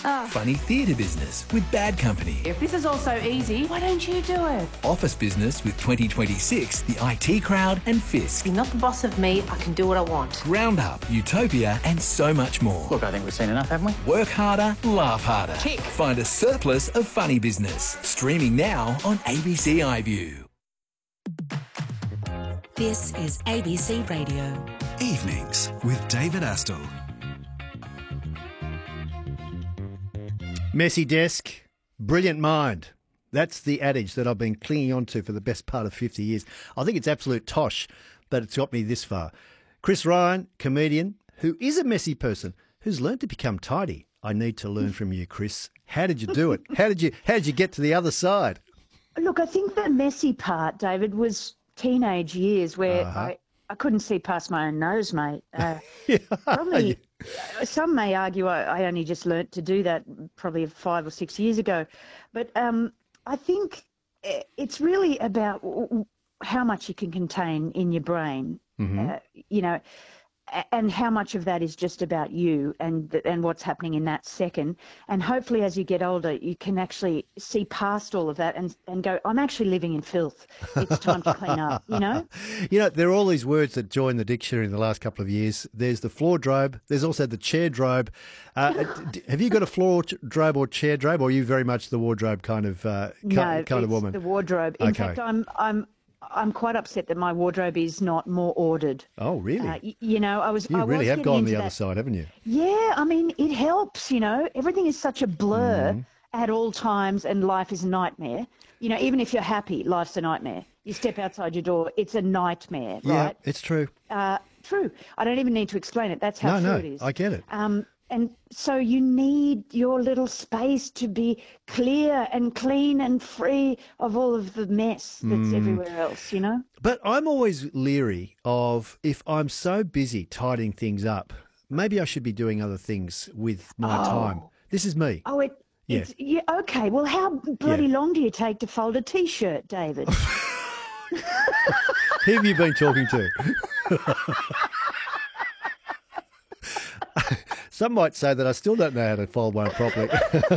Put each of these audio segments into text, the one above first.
Funny theatre business with Bad Company. If this is all so easy, why don't you do it? Office business with 2026, the IT Crowd and Fisk. You're not the boss of me, I can do what I want. Roundup, Utopia and so much more. Look, I think we've seen enough, haven't we? Work harder, laugh harder. Tick. Find a surplus of funny business. Streaming now on ABC iView. This is ABC Radio. Evenings with David Astle. Messy desk, brilliant mind. That's the adage that I've been clinging on to for the best part of 50 years. I think it's absolute tosh, but it's got me this far. Chris Ryan, comedian, who is a messy person, who's learned to become tidy. I need to learn from you, Chris. How did you do it? How did you get to the other side? Look, I think the messy part, David, was teenage years where I couldn't see past my own nose, mate. Probably, some may argue I only just learnt to do that probably 5 or 6 years ago. But I think it's really about how much you can contain in your brain, and how much of that is just about you and what's happening in that second. And hopefully as you get older, you can actually see past all of that and go, I'm actually living in filth. It's time to clean up, You know, there are all these words that joined the dictionary in the last couple of years. There's the floor drobe. There's also the chair drobe. Have you got a floor drobe or chair drobe, or are you very much the wardrobe kind of woman? The wardrobe. In fact, I'm quite upset that my wardrobe is not more ordered. Oh, really? You really have gone the other side, haven't you? Yeah, I mean, it helps, Everything is such a blur at all times and life is a nightmare. Even if you're happy, life's a nightmare. You step outside your door, it's a nightmare, right? Yeah, it's true. True. I don't even need to explain it. That's how true it is. I get it. And so you need your little space to be clear and clean and free of all of the mess that's everywhere else, But I'm always leery of, if I'm so busy tidying things up, maybe I should be doing other things with my time. This is me. Oh, okay. Well, how bloody long do you take to fold a T-shirt, David? Who have you been talking to? Some might say that I still don't know how to fold one properly.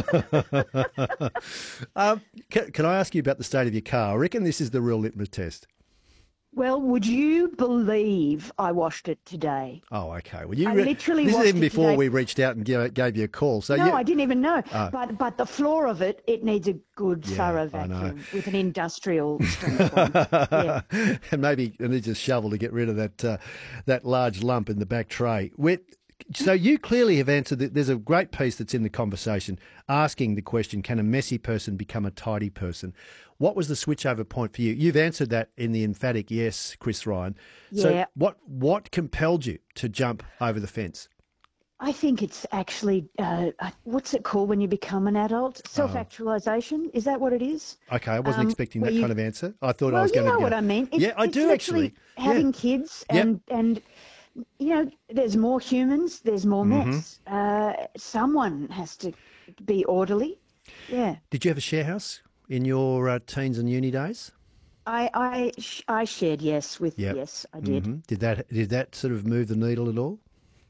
Can I ask you about the state of your car? I reckon this is the real litmus test. Well, would you believe I washed it today? Oh, okay. Well, this is even before we reached out and gave you a call. So no, I didn't even know. But the floor of it needs a good thorough vacuum with an industrial strength one. Yeah. And maybe it needs a shovel to get rid of that large lump in the back tray. So you clearly have answered that. There's a great piece that's in the conversation asking the question, can a messy person become a tidy person? What was the switchover point for you? You've answered that in the emphatic yes, Chris Ryan. Yeah. So what compelled you to jump over the fence? I think it's actually, what's it called when you become an adult? Self-actualisation? Is that what it is? Okay, I wasn't expecting that kind of answer. I thought I was going to... Well, you know what I mean. I do actually. Having kids and there's more humans, there's more mess. Someone has to be orderly. Yeah. Did you have a share house in your teens and uni days? I shared yes, I did. Mm-hmm. Did that sort of move the needle at all?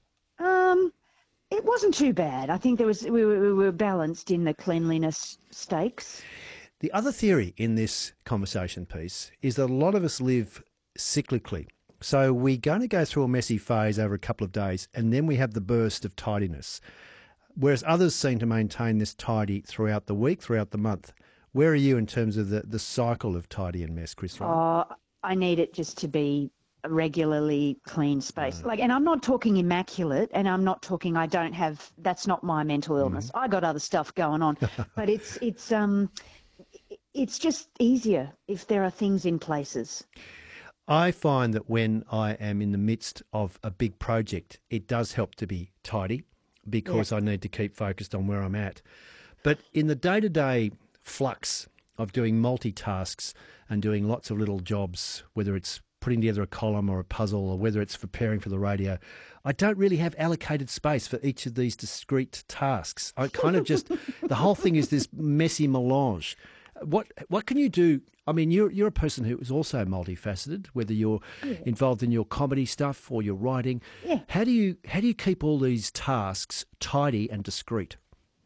It wasn't too bad. I think we were balanced in the cleanliness stakes. The other theory in this conversation piece is that a lot of us live cyclically. So we're going to go through a messy phase over a couple of days, and then we have the burst of tidiness, whereas others seem to maintain this tidy throughout the week, throughout the month. Where are you in terms of the cycle of tidy and mess, Chris? I need it just to be a regularly clean space. And I'm not talking immaculate, and I'm not talking that's not my mental illness. I got other stuff going on, but it's just easier if there are things in places. I find that when I am in the midst of a big project, it does help to be tidy because I need to keep focused on where I'm at. But in the day-to-day flux of doing multitasks and doing lots of little jobs, whether it's putting together a column or a puzzle or whether it's preparing for the radio, I don't really have allocated space for each of these discrete tasks. I kind of just, the whole thing is this messy melange. What can you do? I mean, you're a person who is also multifaceted, whether you're involved in your comedy stuff or your writing. Yeah. How do you keep all these tasks tidy and discreet?